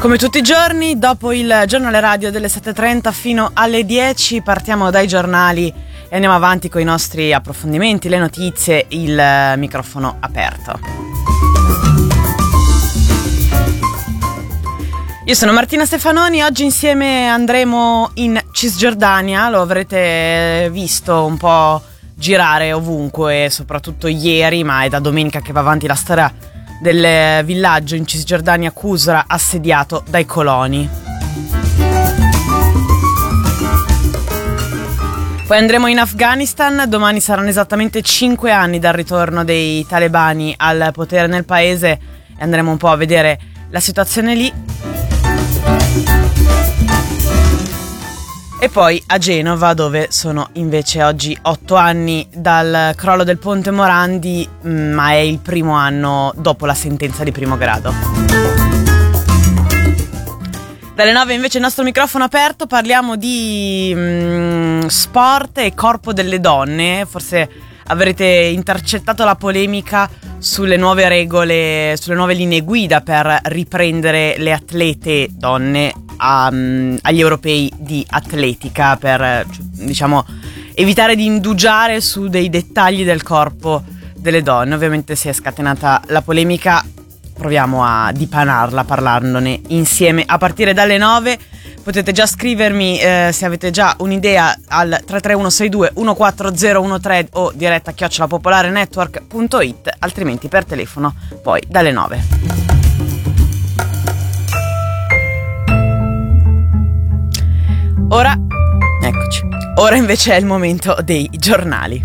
Come tutti i giorni, dopo il giornale radio delle 7.30 fino alle 10 partiamo dai giornali e andiamo avanti con i nostri approfondimenti, le notizie, il microfono aperto. Io sono Martina Stefanoni, oggi insieme andremo in Cisgiordania, lo avrete visto un po' girare ovunque, soprattutto ieri, ma è da domenica che va avanti la storia del villaggio in Cisgiordania Qusra assediato dai coloni. Poi andremo in Afghanistan, domani saranno esattamente 5 anni dal ritorno dei talebani al potere nel paese e andremo un po' a vedere la situazione lì. E poi a Genova, dove sono invece oggi 8 anni dal crollo del ponte Morandi, ma è il primo anno dopo la sentenza di primo grado. Dalle 9 invece il nostro microfono aperto, parliamo di sport e corpo delle donne. Forse avrete intercettato la polemica sulle nuove regole, sulle nuove linee guida per riprendere le atlete donne agli europei di atletica, per evitare di indugiare su dei dettagli del corpo delle donne. Ovviamente si è scatenata la polemica, proviamo a dipanarla parlandone insieme a partire dalle 9. Potete già scrivermi se avete già un'idea al 331 62 14013 o diretta @popolarenetwork.it, altrimenti per telefono poi dalle 9. Ora invece è il momento dei giornali.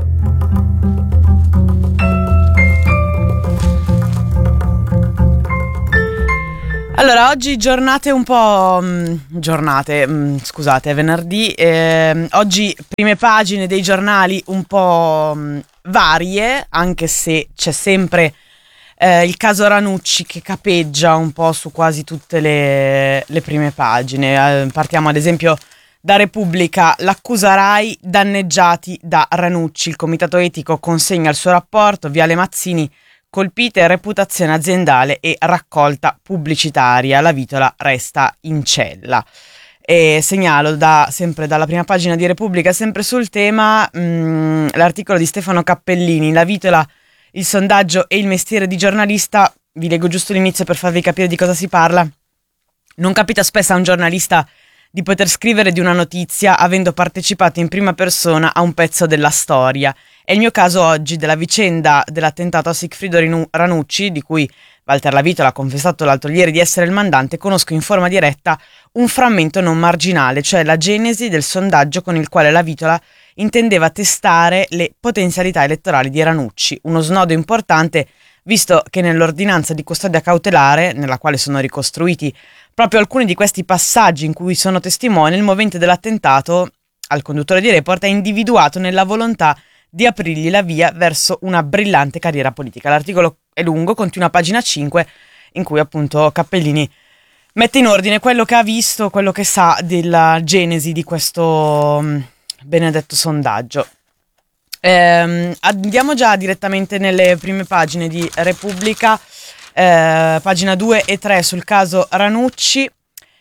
Allora, oggi giornate un po'... scusate, è venerdì. Oggi prime pagine dei giornali un po' varie, anche se c'è sempre il caso Ranucci che capeggia un po' su quasi tutte le prime pagine. Partiamo ad esempio da Repubblica, l'accusa Rai, danneggiati da Ranucci. Il comitato etico consegna il suo rapporto, Viale Mazzini, colpite reputazione aziendale e raccolta pubblicitaria, la Vitola resta in cella. E segnalo sempre dalla prima pagina di Repubblica, sempre sul tema, l'articolo di Stefano Cappellini, la Vitola, il sondaggio e il mestiere di giornalista. Vi leggo giusto l'inizio per farvi capire di cosa si parla. Non capita spesso a un giornalista di poter scrivere di una notizia avendo partecipato in prima persona a un pezzo della storia. È il mio caso oggi della vicenda dell'attentato a Sigfrido Ranucci, di cui Walter La Vitola ha confessato l'altro ieri di essere il mandante. Conosco in forma diretta un frammento non marginale, cioè la genesi del sondaggio con il quale La Vitola intendeva testare le potenzialità elettorali di Ranucci. Uno snodo importante, visto che nell'ordinanza di custodia cautelare, nella quale sono ricostruiti proprio alcuni di questi passaggi in cui sono testimone, il movente dell'attentato al conduttore di Report è individuato nella volontà di aprirgli la via verso una brillante carriera politica. L'articolo è lungo, continua a pagina 5, in cui appunto Cappellini mette in ordine quello che ha visto, quello che sa della genesi di questo benedetto sondaggio. Andiamo già direttamente nelle prime pagine di Repubblica. Pagina 2 e 3 sul caso Ranucci.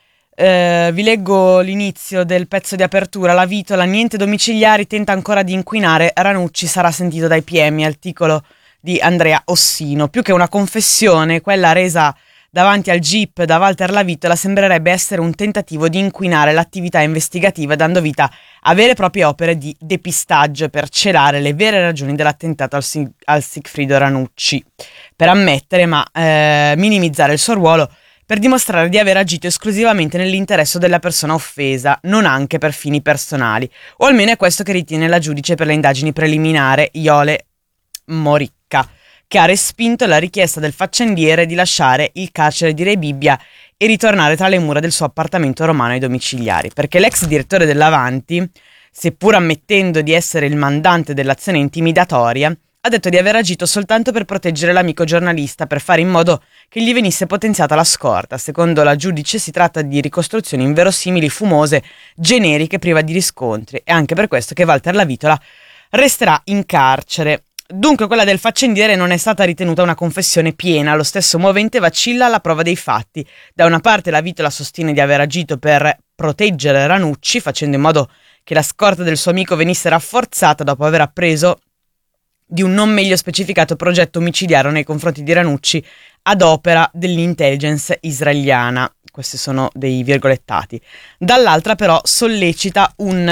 Vi leggo l'inizio del pezzo di apertura. La Vitola, niente domiciliari, tenta ancora di inquinare, Ranucci sarà sentito dai PM, articolo di Andrea Ossino. Più che una confessione, quella resa davanti al GIP da Walter La Vitola sembrerebbe essere un tentativo di inquinare l'attività investigativa, dando vita a vere e proprie opere di depistaggio per celare le vere ragioni dell'attentato al Sigfrido Ranucci, per ammettere ma minimizzare il suo ruolo, per dimostrare di aver agito esclusivamente nell'interesse della persona offesa, non anche per fini personali, o almeno è questo che ritiene la giudice per le indagini preliminari Iole Moricca, che ha respinto la richiesta del faccendiere di lasciare il carcere di Re Bibbia e ritornare tra le mura del suo appartamento romano ai domiciliari, perché l'ex direttore dell'Avanti, seppur ammettendo di essere il mandante dell'azione intimidatoria, ha detto di aver agito soltanto per proteggere l'amico giornalista, per fare in modo che gli venisse potenziata la scorta. Secondo la giudice si tratta di ricostruzioni inverosimili, fumose, generiche, priva di riscontri. È anche per questo che Walter La Vitola resterà in carcere. Dunque quella del faccendiere non è stata ritenuta una confessione piena, lo stesso movente vacilla alla prova dei fatti. Da una parte la Vitola sostiene di aver agito per proteggere Ranucci, facendo in modo che la scorta del suo amico venisse rafforzata dopo aver appreso di un non meglio specificato progetto omicidiario nei confronti di Ranucci ad opera dell'intelligence israeliana. Questi sono dei virgolettati. Dall'altra però sollecita un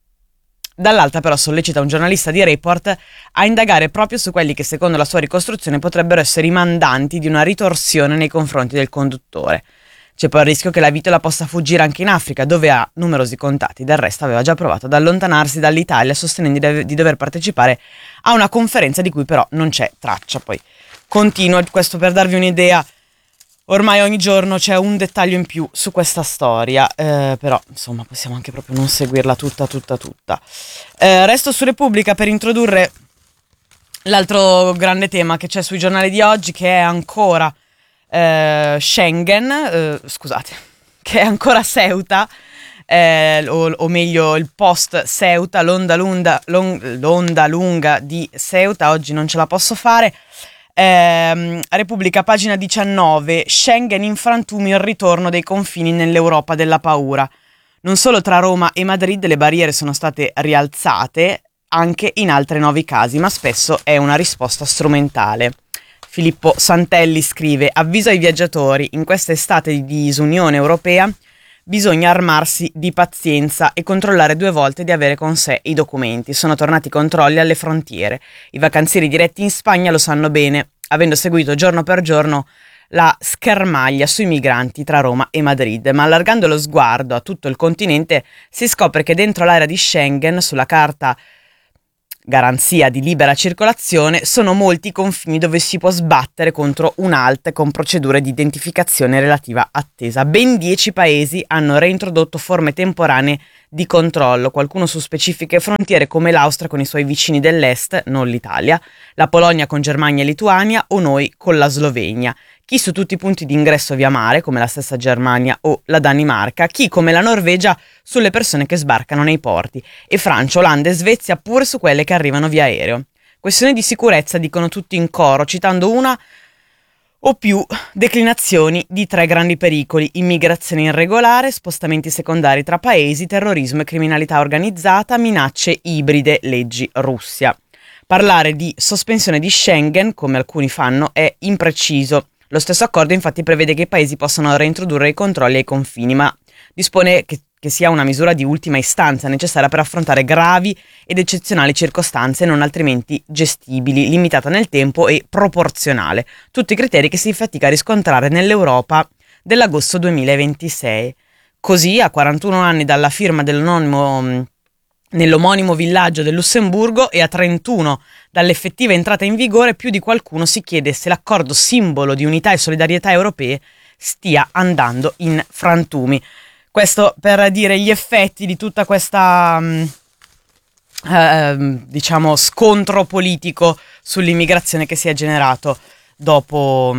giornalista di Report a indagare proprio su quelli che secondo la sua ricostruzione potrebbero essere i mandanti di una ritorsione nei confronti del conduttore. C'è poi il rischio che la Vitola possa fuggire anche in Africa, dove ha numerosi contatti. Del resto aveva già provato ad allontanarsi dall'Italia, sostenendo di dover partecipare a una conferenza di cui però non c'è traccia. Poi continua, questo per darvi un'idea. Ormai ogni giorno c'è un dettaglio in più su questa storia, però insomma possiamo anche proprio non seguirla tutta. Resto su Repubblica per introdurre l'altro grande tema che c'è sui giornali di oggi, che è ancora Schengen, scusate, che è ancora Ceuta, o meglio il post Ceuta, l'onda lunga di Ceuta. Oggi non ce la posso fare. Repubblica, pagina 19, Schengen in frantumi, il ritorno dei confini nell'Europa della paura. Non solo tra Roma e Madrid le barriere sono state rialzate, anche in altri 9 casi, ma spesso è una risposta strumentale. Filippo Santelli scrive: avviso ai viaggiatori, in questa estate di disunione europea bisogna armarsi di pazienza e controllare 2 volte di avere con sé i documenti. Sono tornati i controlli alle frontiere. I vacanzieri diretti in Spagna lo sanno bene, avendo seguito giorno per giorno la schermaglia sui migranti tra Roma e Madrid. Ma allargando lo sguardo a tutto il continente si scopre che dentro l'area di Schengen, sulla carta garanzia di libera circolazione, sono molti i confini dove si può sbattere contro un ALT con procedure di identificazione relativa attesa. Ben 10 paesi hanno reintrodotto forme temporanee di controllo, qualcuno su specifiche frontiere come l'Austria con i suoi vicini dell'est, non l'Italia, la Polonia con Germania e Lituania o noi con la Slovenia. Chi su tutti i punti di ingresso via mare, come la stessa Germania o la Danimarca, chi come la Norvegia sulle persone che sbarcano nei porti, e Francia, Olanda e Svezia pure su quelle che arrivano via aereo. Questione di sicurezza, dicono tutti in coro, citando una o più declinazioni di 3 grandi pericoli: immigrazione irregolare, spostamenti secondari tra paesi, terrorismo e criminalità organizzata, minacce ibride, leggi Russia. Parlare di sospensione di Schengen, come alcuni fanno, è impreciso. Lo stesso accordo infatti prevede che i paesi possano reintrodurre i controlli ai confini, ma dispone che sia una misura di ultima istanza necessaria per affrontare gravi ed eccezionali circostanze non altrimenti gestibili, limitata nel tempo e proporzionale. Tutti i criteri che si fatica a riscontrare nell'Europa dell'agosto 2026. Così, a 41 anni dalla firma nell'omonimo villaggio del Lussemburgo e a 31 dall'effettiva entrata in vigore, più di qualcuno si chiede se l'accordo simbolo di unità e solidarietà europee stia andando in frantumi. Questo per dire gli effetti di tutta questa diciamo scontro politico sull'immigrazione che si è generato dopo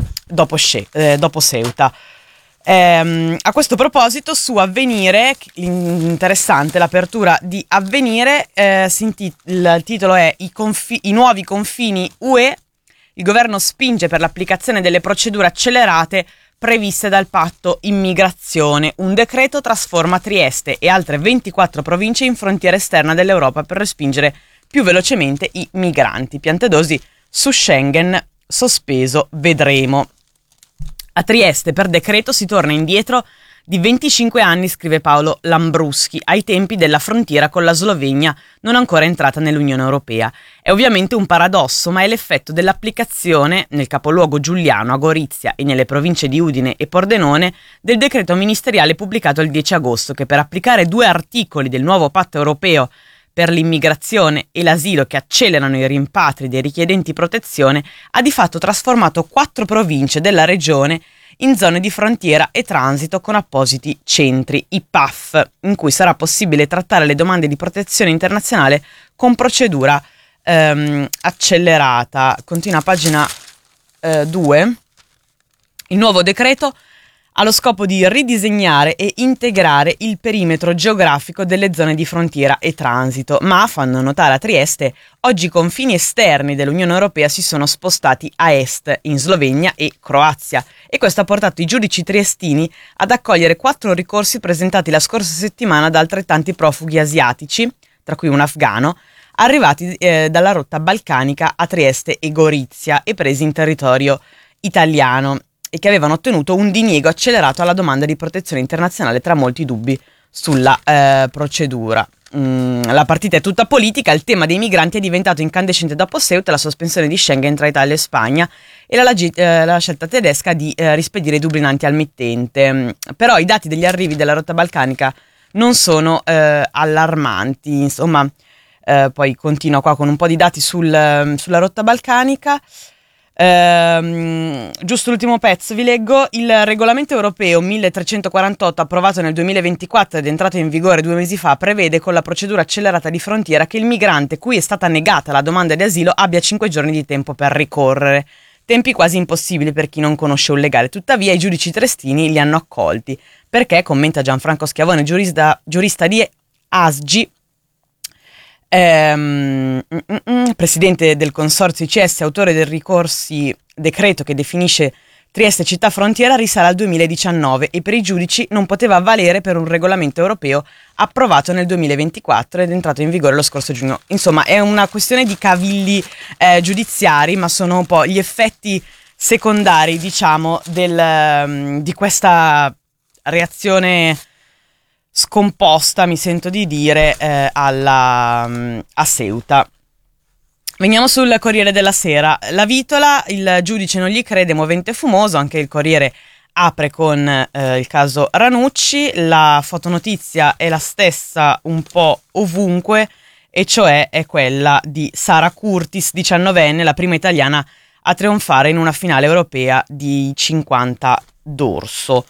Ceuta. A questo proposito, su Avvenire, interessante l'apertura di Avvenire, il titolo è I nuovi confini UE, il governo spinge per l'applicazione delle procedure accelerate previste dal patto immigrazione. Un decreto trasforma Trieste e altre 24 province in frontiera esterna dell'Europa per respingere più velocemente i migranti. Piantedosi su Schengen, sospeso, vedremo. A Trieste per decreto si torna indietro di 25 anni, scrive Paolo Lambruschi, ai tempi della frontiera con la Slovenia non ancora entrata nell'Unione Europea. È ovviamente un paradosso, ma è l'effetto dell'applicazione nel capoluogo giuliano, a Gorizia e nelle province di Udine e Pordenone, del decreto ministeriale pubblicato il 10 agosto che per applicare 2 articoli del nuovo patto europeo per l'immigrazione e l'asilo che accelerano i rimpatri dei richiedenti protezione ha di fatto trasformato 4 province della regione in zone di frontiera e transito con appositi centri, i PAF, in cui sarà possibile trattare le domande di protezione internazionale con procedura accelerata. Continua a pagina 2. Il nuovo decreto ha lo scopo di ridisegnare e integrare il perimetro geografico delle zone di frontiera e transito, ma, fanno notare a Trieste, oggi i confini esterni dell'Unione Europea si sono spostati a est, in Slovenia e Croazia, e questo ha portato i giudici triestini ad accogliere 4 ricorsi presentati la scorsa settimana da altrettanti profughi asiatici, tra cui un afgano, arrivati dalla rotta balcanica a Trieste e Gorizia e presi in territorio italiano, e che avevano ottenuto un diniego accelerato alla domanda di protezione internazionale, tra molti dubbi sulla procedura. La partita è tutta politica, il tema dei migranti è diventato incandescente dopo Ceuta, la sospensione di Schengen tra Italia e Spagna e la scelta tedesca di rispedire i dublinanti al mittente. Però i dati degli arrivi della rotta balcanica non sono allarmanti, insomma. Poi continua qua con un po' di dati sulla rotta balcanica. Giusto l'ultimo pezzo vi leggo. Il regolamento europeo 1348, approvato nel 2024 ed entrato in vigore 2 mesi fa, prevede, con la procedura accelerata di frontiera, che il migrante cui è stata negata la domanda di asilo abbia 5 giorni di tempo per ricorrere. Tempi quasi impossibili per chi non conosce un legale. Tuttavia i giudici triestini li hanno accolti perché, commenta Gianfranco Schiavone, giurista di ASGI, presidente del consorzio ICS, autore del ricorsi decreto che definisce Trieste città frontiera, risale al 2019 e per i giudici non poteva valere per un regolamento europeo approvato nel 2024 ed entrato in vigore lo scorso giugno. Insomma, è una questione di cavilli giudiziari, ma sono un po' gli effetti secondari, diciamo, di questa reazione scomposta, mi sento di dire, a Ceuta. Veniamo sul Corriere della Sera. La Vitola, il giudice non gli crede, movente fumoso. Anche il Corriere apre con il caso Ranucci. La fotonotizia è la stessa un po' ovunque, e cioè è quella di Sara Curtis, 19enne, la prima italiana a trionfare in una finale europea di 50 d'orso.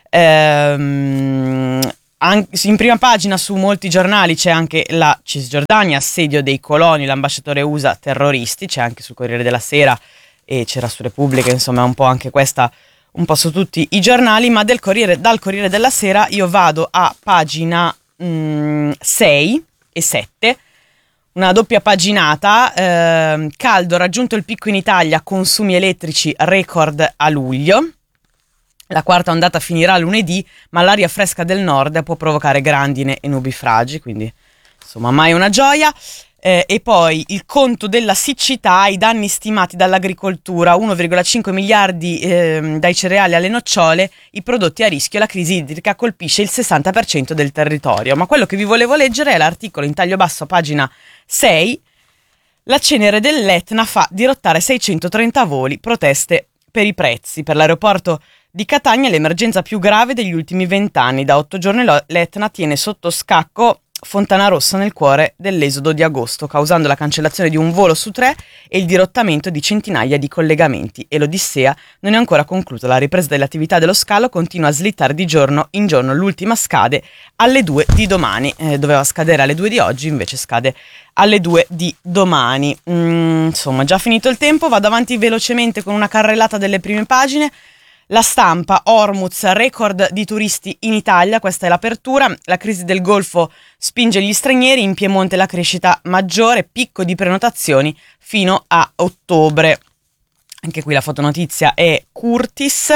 In prima pagina su molti giornali c'è anche la Cisgiordania, assedio dei coloni, l'ambasciatore USA, terroristi, c'è anche sul Corriere della Sera e c'era su Repubblica, insomma è un po' anche questa, un po' su tutti i giornali, ma dal Corriere della Sera io vado a pagina 6 e 7, una doppia paginata. Caldo, raggiunto il picco in Italia, consumi elettrici record a luglio. La quarta ondata finirà lunedì, ma l'aria fresca del nord può provocare grandine e nubifragi, quindi insomma mai una gioia. E poi il conto della siccità, i danni stimati dall'agricoltura, 1,5 miliardi dai cereali alle nocciole, i prodotti a rischio, la crisi idrica colpisce il 60% del territorio. Ma quello che vi volevo leggere è l'articolo in taglio basso a pagina 6, la cenere dell'Etna fa dirottare 630 voli, proteste per i prezzi. Per l'aeroporto di Catania l'emergenza più grave degli ultimi 20 anni. Da 8 giorni l'Etna tiene sotto scacco Fontanarossa nel cuore dell'esodo di agosto, causando la cancellazione di un volo su 3 e il dirottamento di centinaia di collegamenti. E l'Odissea non è ancora conclusa. La ripresa delle attività dello scalo continua a slittare di giorno in giorno. L'ultima scade alle 2 di domani. Doveva scadere alle 2 di oggi, invece scade alle 2 di domani. Insomma, già finito il tempo, vado avanti velocemente con una carrellata delle prime pagine. La Stampa, Hormuz, record di turisti in Italia, questa è l'apertura. La crisi del Golfo spinge gli stranieri, in Piemonte la crescita maggiore, picco di prenotazioni fino a ottobre. Anche qui la fotonotizia è Curtis.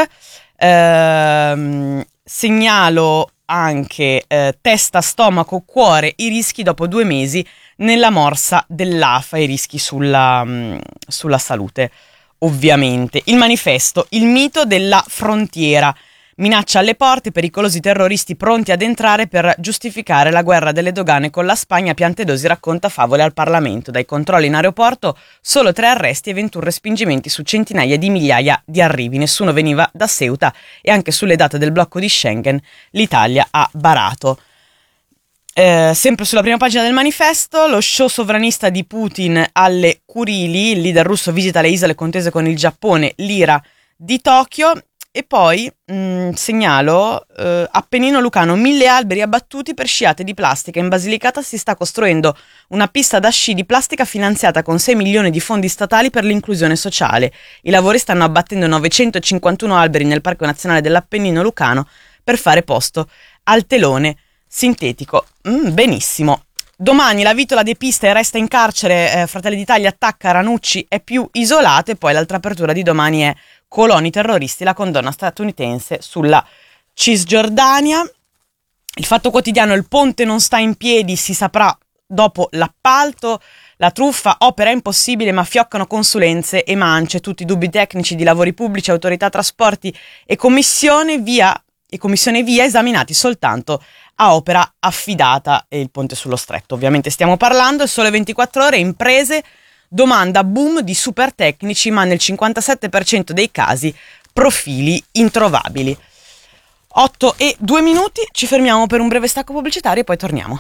Segnalo anche testa, stomaco, cuore, i rischi dopo 2 mesi nella morsa dell'AFA, i rischi sulla salute. Ovviamente. Il Manifesto, il mito della frontiera. Minaccia alle porte, pericolosi terroristi pronti ad entrare per giustificare la guerra delle dogane con la Spagna. Piantedosi racconta favole al Parlamento. Dai controlli in aeroporto, solo 3 arresti e 21 respingimenti su centinaia di migliaia di arrivi. Nessuno veniva da Ceuta e anche sulle date del blocco di Schengen l'Italia ha barato. Sempre sulla prima pagina del Manifesto, lo show sovranista di Putin alle Kurili, il leader russo visita le isole contese con il Giappone, l'ira di Tokyo. E poi segnalo Appennino Lucano, 1000 alberi abbattuti per sciate di plastica. In Basilicata si sta costruendo una pista da sci di plastica finanziata con 6 milioni di fondi statali per l'inclusione sociale. I lavori stanno abbattendo 951 alberi nel Parco Nazionale dell'Appennino Lucano per fare posto al telone sintetico. Benissimo. Domani la Vitola De Pista resta in carcere, Fratelli d'Italia attacca Ranucci, è più isolato, e poi l'altra apertura di domani è coloni terroristi, la condanna statunitense sulla Cisgiordania. Il Fatto Quotidiano, il ponte non sta in piedi, si saprà dopo l'appalto. La truffa, opera impossibile ma fioccano consulenze e mance, tutti i dubbi tecnici di lavori pubblici, autorità trasporti e commissione via esaminati soltanto a opera affidata, e il ponte sullo Stretto ovviamente stiamo parlando. Sole 24 ore, imprese, domanda boom di super tecnici ma nel 57% dei casi profili introvabili. 8:02, ci fermiamo per un breve stacco pubblicitario e poi torniamo.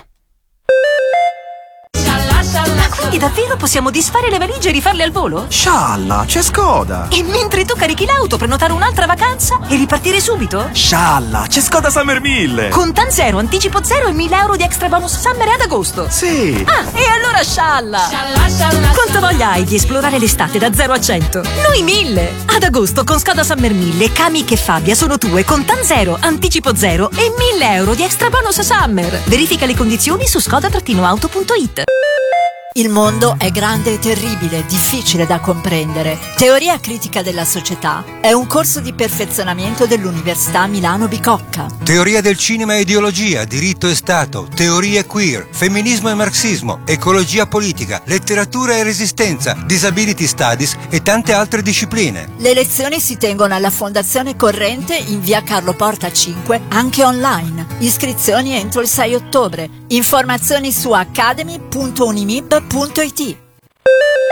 Ma quindi davvero possiamo disfare le valigie e rifarle al volo? Scialla, c'è Skoda! E mentre tu carichi l'auto, prenotare un'altra vacanza e ripartire subito? Scialla, c'è Skoda Summer 1000! Contan zero, anticipo zero e 1000 euro di extra bonus summer ad agosto. Sì! Ah, e allora scialla! Quanta voglia hai di esplorare l'estate da 0 a 100? Noi 1000! Ad agosto con Skoda Summer 1000, Kamiq e Fabia sono tue, Contan zero, anticipo zero e 1000 euro di extra bonus summer. Verifica le condizioni su skoda-auto.it. Il mondo è grande e terribile, difficile da comprendere. Teoria critica della società è un corso di perfezionamento dell'Università Milano Bicocca. Teoria del cinema e ideologia, diritto e Stato, teorie queer, femminismo e marxismo, ecologia politica, letteratura e resistenza, disability studies e tante altre discipline. Le lezioni si tengono alla Fondazione Corrente in via Carlo Porta 5, anche online. Iscrizioni entro il 6 ottobre. Informazioni su academy.unimib.it.